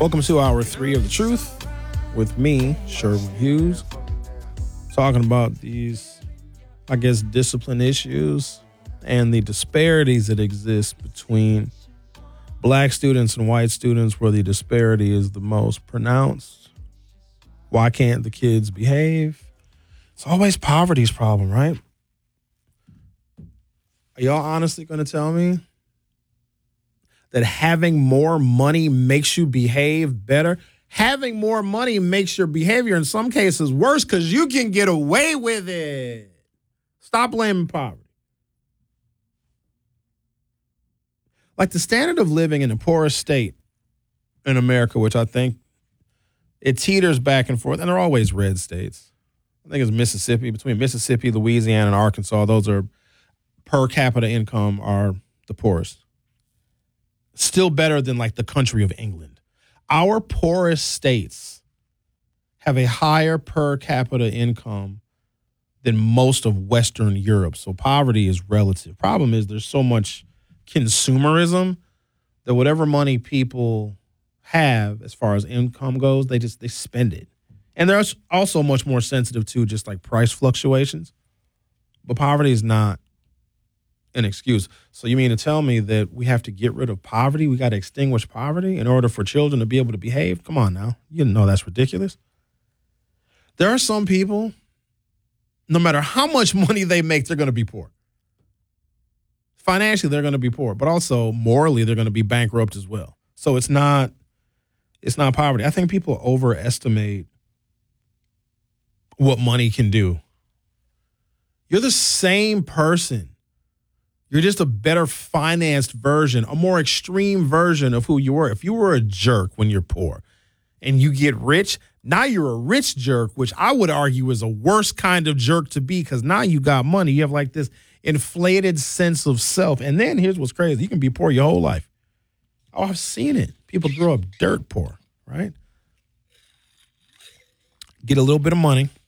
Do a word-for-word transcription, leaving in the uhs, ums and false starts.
Welcome to hour three of The Truth with me, Sherwood Hughes, talking about these, I guess, discipline issues and the disparities that exist between black students and white students, where the disparity is the most pronounced. Why can't the kids behave? It's always poverty's problem, right? Are y'all honestly going to tell me that having more money makes you behave better? Having more money makes your behavior in some cases worse because you can get away with it. Stop blaming poverty. Like the standard of living in the poorest state in America, which I think it teeters back and forth, and they're always red states. I think it's Mississippi. Between Mississippi, Louisiana, and Arkansas, those are per capita income are the poorest. Still better than like the country of England. Our poorest states have a higher per capita income than most of Western Europe. So poverty is relative. Problem is there's so much consumerism that whatever money people have as far as income goes, they just they spend it. And they're also much more sensitive to just like price fluctuations. But poverty is not an excuse. So you mean to tell me that we have to get rid of poverty? We got to extinguish poverty in order for children to be able to behave? Come on now. You know that's ridiculous. There are some people, no matter how much money they make, they're going to be poor. Financially, they're going to be poor, but also morally, they're going to be bankrupt as well. So it's not, it's not poverty. I think people overestimate what money can do. You're the same person. You're just a better financed version, a more extreme version of who you were. If you were a jerk when you're poor and you get rich, now you're a rich jerk, which I would argue is a worse kind of jerk to be because now you got money. You have like this inflated sense of self. And then here's what's crazy. You can be poor your whole life. Oh, I've seen it. People grow up dirt poor, right? Get a little bit of money.